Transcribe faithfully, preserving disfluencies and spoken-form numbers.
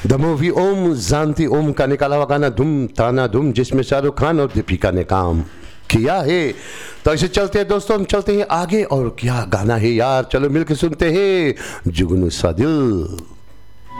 The movie ओम जानती ओम का निकाला हुआ गाना धूम ताना धूम, जिसमें शाहरुख खान और दीपिका ने काम किया है। तो ऐसे चलते हैं दोस्तों, हम चलते हैं आगे। और क्या गाना है यार, चलो मिलकर सुनते हैं जुगनू सा दिल।